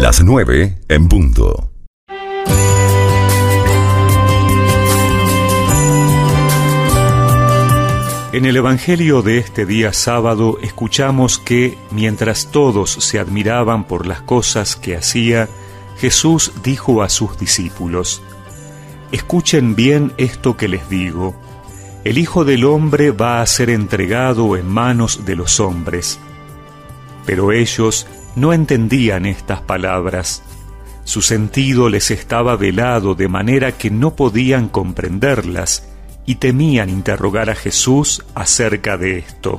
Las 9 en punto. En el Evangelio de este día sábado escuchamos que, mientras todos se admiraban por las cosas que hacía, Jesús dijo a sus discípulos: «Escuchen bien esto que les digo. El Hijo del Hombre va a ser entregado en manos de los hombres». Pero ellos no entendían estas palabras. Su sentido les estaba velado de manera que no podían comprenderlas y temían interrogar a Jesús acerca de esto.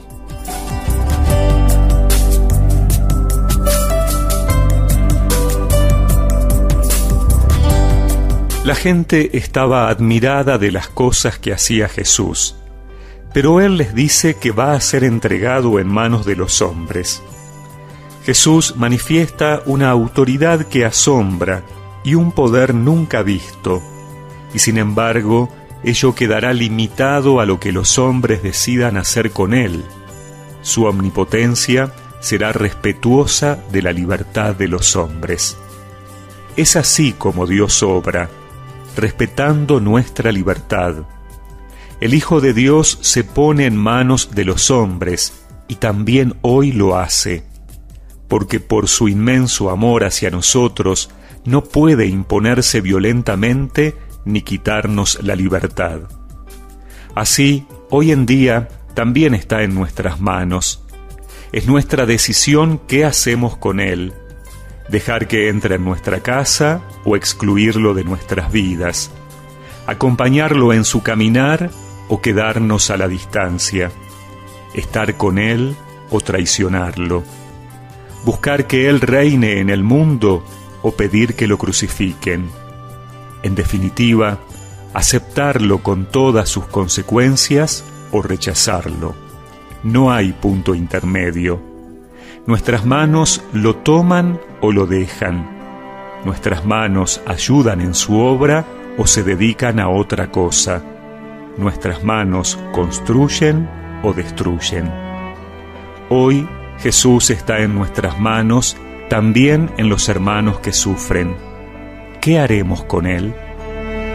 La gente estaba admirada de las cosas que hacía Jesús, pero Él les dice que va a ser entregado en manos de los hombres. Jesús manifiesta una autoridad que asombra y un poder nunca visto, y sin embargo, ello quedará limitado a lo que los hombres decidan hacer con Él. Su omnipotencia será respetuosa de la libertad de los hombres. Es así como Dios obra, respetando nuestra libertad. El Hijo de Dios se pone en manos de los hombres y también hoy lo hace, porque por su inmenso amor hacia nosotros no puede imponerse violentamente ni quitarnos la libertad. Así, hoy en día también está en nuestras manos. Es nuestra decisión qué hacemos con Él, dejar que entre en nuestra casa o excluirlo de nuestras vidas, acompañarlo en su caminar o quedarnos a la distancia, estar con Él o traicionarlo, buscar que Él reine en el mundo o pedir que lo crucifiquen. En definitiva, aceptarlo con todas sus consecuencias o rechazarlo. No hay punto intermedio. Nuestras manos lo toman o lo dejan. Nuestras manos ayudan en su obra o se dedican a otra cosa. Nuestras manos construyen o destruyen. Hoy Jesús está en nuestras manos, también en los hermanos que sufren. ¿Qué haremos con Él?